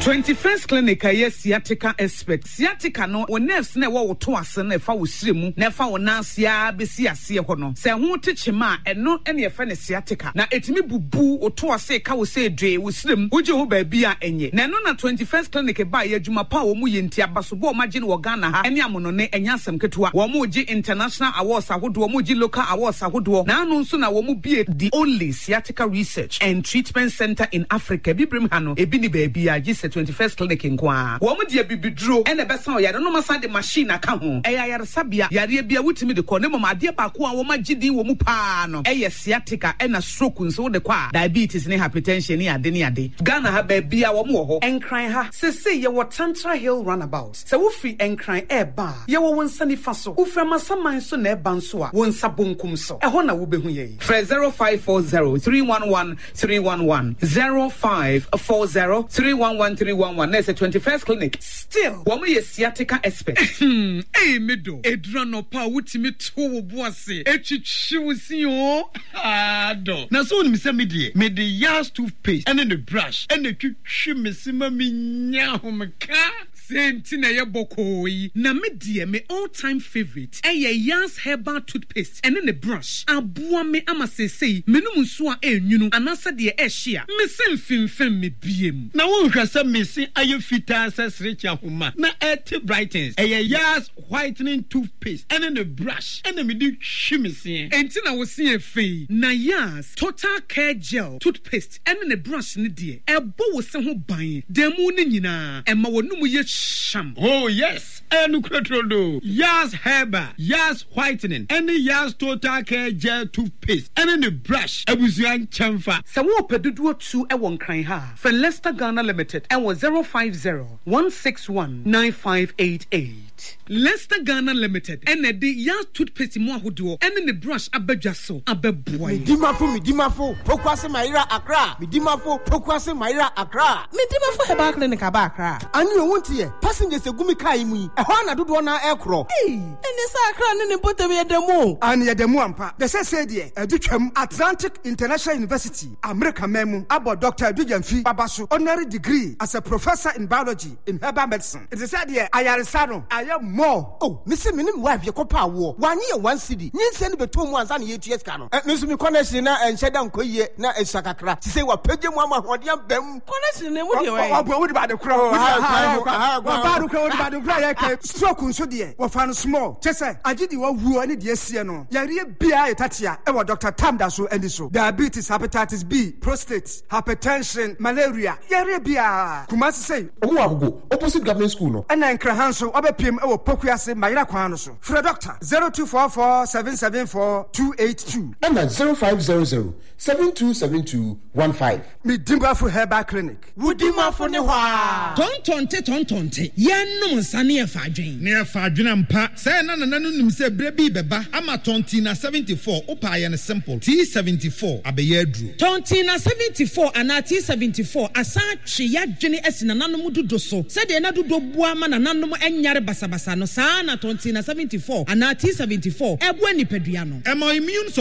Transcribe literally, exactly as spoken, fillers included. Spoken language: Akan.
twenty-first clinic a yes sciatica expert sciatica no o nerves na wo to ase na fa wo siremu na fa wo nansia besi ase ho no se ho techema eno ene efa ne sciatica na etimi bubu o to ase ka wo se dwe wo sirem uje ho ba bia enye na no na twenty-first clinic ba ya adwuma pa wo mu yenti abaso bo ma gine wo Ghana ha ene amono ne enya asem ketua wo mu gi international awards ahodo wo mu gi local awards ahodo na anu nso na wo mu bie the only sciatica research and treatment center in Africa bibrim ha no ebi ni ba bia gi twenty-first clinic in Kwa. Woman dear bibidro and a besan ya no masa de machine aka ho. Eya yare sabia yare bia wutimi de ko ne mama de ba ko a wo magidi wo mu pa no. Eya sciatica e na stroke nso de kwa diabetes ne hypertension ne ade ne ade. Ghana ha ba bia wo mu ho. Enkran ha se se ye wo Tantra Hill runabout. Se wo fi enkran e ba ye wo wonsa ni fa so. Wo fra masaman so na e ban so a wonsa bonkum so. E ho na wo behu ye. Fre zero five four zero three one one three one one zero five four zero three one one three one one. There's a twenty-first clinic. Still, woman is sciatica expert. Hey, middle. Edrano pa wutimi to boase. Echichi wusi o. Ah, do. Na so ni se me die. Me the Yas toothpaste and then the brush and the chichi me sima mi nya ho me ka. Senti na ye bokoi na me die me all time favorite eh Yas herbal toothpaste and then the brush aboa me ama sesei menum nso a enwunu anasa de e hia me sem fimfem me biem na won hwasa me se aye fita sesrechi ahoma na et brightens eh Yas whitening toothpaste and then the brush and then me di hwimese enti na wo se afei na Yas total care gel toothpaste and then the brush ne die e bo wo se ho ban demu ne nyina e ma wonum ye sham. Oh yes, and Ukrotrodo, Yas Herbal, Yas Whitening, and the Yas Total Care Gel Toothpaste, and then the brush, a Buzian Chamfa. Sawo Pedudu two a one crying ha. For Leicester Ghana Limited, and was zero five zero one six one nine five eight eight. Leicester Ghana Limited, and the Yas Toothpaste mo ahodo, and then the brush abejaso, abeboy. Midimafo, Midimafo, Pokwase Maira Accra, Midimafo, Pokwase Maira Accra, Midimafo Herbal Clinic Abakra. And you want here, passengers a gumi kaimu, a hana do one aircraft. Hey, and this Accra and put away the mo. And yet the Muampa, the Sadia, a Duchem, Atlantic International University, America Memu, about Doctor Dujanfi Babasu, honorary degree as a professor in biology in herbal medicine. It is said here, I am Sano, I am more. Oh, Mister Minim wife, your copa war, one year, one city, need send the two months and eight years cano. And Mister Connection and Shadam Koye, na a Sakakra, to say what Pedium Mama, what young Bem, Connection, and what you are about the crow. Stroke so dear, what found small. Chessa, I did you who any dear Siano. Yaria Bia Tatia, ever Doctor Tamdaso and so. Diabetes, hepatitis B, prostate, hypertension, malaria. Yaria Bia. Kumasi say, oh, opposite government school. No. And then Krahanso, Obe P M, our Pokuase, Maira Kwanoso. For a doctor, zero two four four seven seven four two eight two. And at zero five zero zero seven two seven two one five. Midimba for Herbal Clinic. Woodima for Newa. Don't tonte, don't tonte. Yan no Sani a fadrin. Near fadrin pa. Say none none say brebi beba. Ama tontina seventy four. Opa and simple. T seventy four. Abeyedru. Tontina seventy four and T seventy four. Asa chia jenny esin nanamudu doso. Said the anadu do buaman and nanum enyare basabasano. Sana tontina seventy four and T seventy four. Ebweni pediano. Am I immune?